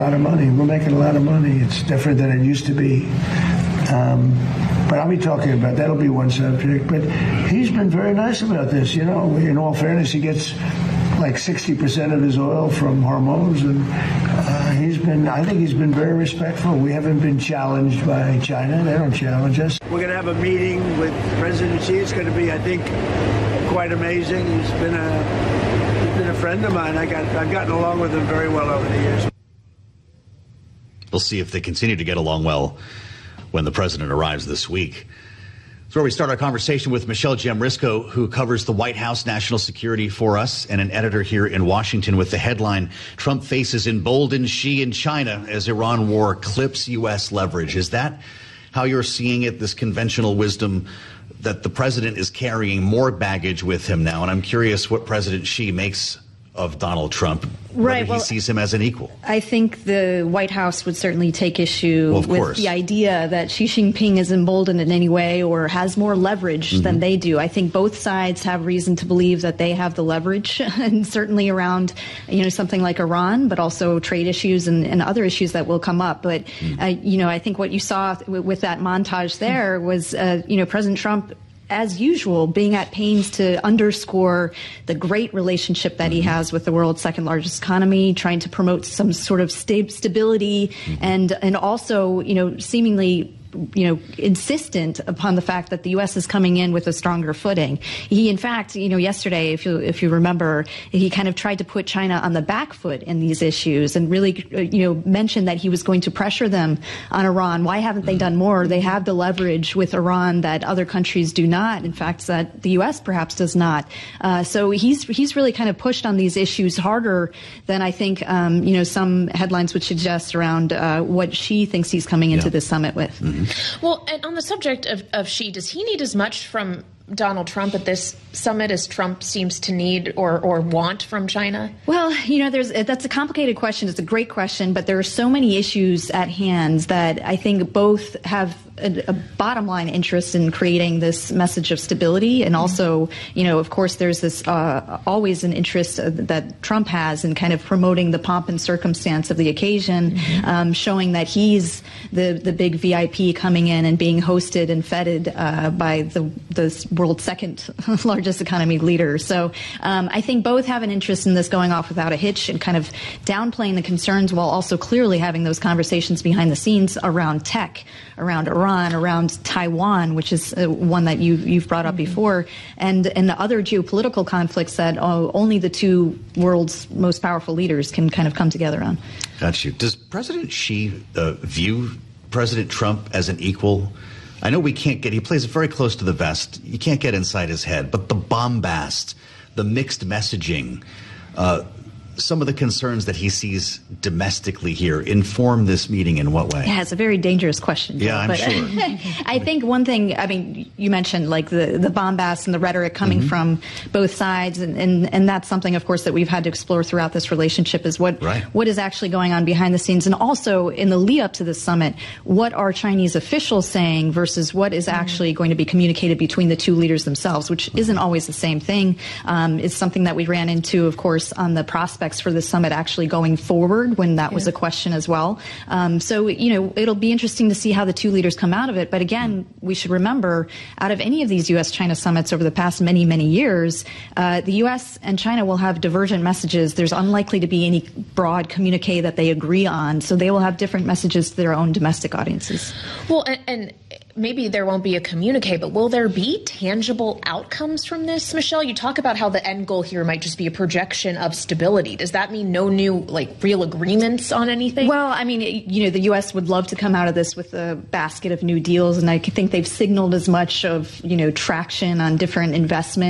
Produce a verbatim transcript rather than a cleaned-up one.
A lot of money. We're making a lot of money. It's different than it used to be. Um, but I'll be talking about that'll be one subject. But he's been very nice about this. You know, in all fairness, he gets like sixty percent of his oil from Hormuz, and uh, he's been. I think he's been very respectful. We haven't been challenged by China. They don't challenge us. We're going to have a meeting with President Xi. It's going to be, I think, quite amazing. He's been a he's been a friend of mine. I got I've gotten along with him very well over the years. We'll see if they continue to get along well when the president arrives this week. That's where we start our conversation with Michelle Jamrisko, who covers the White House national security for us, and an editor here in Washington, with the headline, Trump faces emboldened Xi in China as Iran war clips U S leverage. Is that how you're seeing it, this conventional wisdom that the president is carrying more baggage with him now? And I'm curious what President Xi makes of Donald Trump, whether right, well, he sees him as an equal. I think the White House would certainly take issue well, with course. the idea that Xi Jinping is emboldened in any way or has more leverage mm-hmm. than they do. I think both sides have reason to believe that they have the leverage, and certainly around, you know, something like Iran, but also trade issues and, and other issues that will come up. But, mm-hmm. uh, you know, I think what you saw w- with that montage there was, uh, you know, President Trump, as usual, being at pains to underscore the great relationship that he has with the world's second largest economy, trying to promote some sort of sta- stability mm-hmm. and and also, you know, seemingly, you know, insistent upon the fact that the U S is coming in with a stronger footing. He, in fact, you know, yesterday, if you if you remember, he kind of tried to put China on the back foot in these issues and really, you know, mentioned that he was going to pressure them on Iran. Why haven't they done more? They have the leverage with Iran that other countries do not. In fact, that the U S perhaps does not. Uh, so he's he's really kind of pushed on these issues harder than I think, um, you know, some headlines would suggest around uh, what Xi thinks he's coming into yeah. this summit with. Mm-hmm. Well, and on the subject of, of Xi, does he need as much from Donald Trump at this summit as Trump seems to need or, or want from China? Well, you know, there's that's a complicated question. It's a great question, but there are so many issues at hand that I think both have a, a bottom line interest in creating this message of stability. And also, you know, of course, there's this uh, always an interest uh, that Trump has in kind of promoting the pomp and circumstance of the occasion, mm-hmm. um, showing that he's the, the big V I P coming in and being hosted and feted uh, by the, the world's second largest economy leader. So um, I think both have an interest in this going off without a hitch and kind of downplaying the concerns while also clearly having those conversations behind the scenes around tech, around Iran, around Taiwan, which is uh, one that you, you've brought up mm-hmm. before, and, and the other geopolitical conflicts that uh, only the two world's most powerful leaders can kind of come together on. Got you. Does President Xi uh, view President Trump as an equal? I know we can't get, he plays very close to the vest. You can't get inside his head, but the bombast, the mixed messaging, uh, some of the concerns that he sees domestically here inform this meeting in what way? Yeah, it's a very dangerous question. Yeah, I'm but, sure. I think one thing, I mean, you mentioned like the, the bombast and the rhetoric coming mm-hmm. from both sides. And, and, and that's something, of course, that we've had to explore throughout this relationship is what, right. what is actually going on behind the scenes. And also in the lead up to this summit, what are Chinese officials saying versus what is actually going to be communicated between the two leaders themselves, which mm-hmm. isn't always the same thing. Um, it's something that we ran into, of course, on the prospects for the summit actually going forward when that yeah. was a question as well. Um, so, you know, it'll be interesting to see how the two leaders come out of it. But again, we should remember out of any of these U S China summits over the past many, many years, uh, the U S and China will have divergent messages. There's unlikely to be any broad communique that they agree on. So they will have different messages to their own domestic audiences. Well, and, and maybe there won't be a communique, but will there be tangible outcomes from this, Michelle? You talk about how the end goal here might just be a projection of stability. Does that mean no new, like, real agreements on anything? Well, I mean, you know, the U S would love to come out of this with a basket of new deals, and I think they've signaled as much of, you know, traction on different investment